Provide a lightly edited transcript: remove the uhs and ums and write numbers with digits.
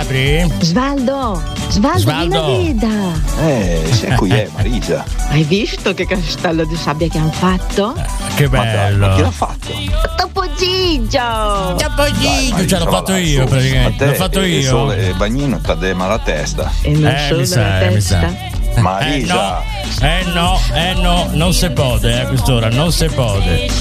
apri? Svaldo, vieni a veda. Sai qui è Marisa. Hai visto che castello di sabbia che hanno fatto? Che bello. Ma chi l'ha fatto? Topo Gigio. Ce l'ho fatto io praticamente. L'ho fatto io. Sole e bagnino t'adema la testa. E non solo la testa. Marisa. No, non si può, a quest'ora non si può.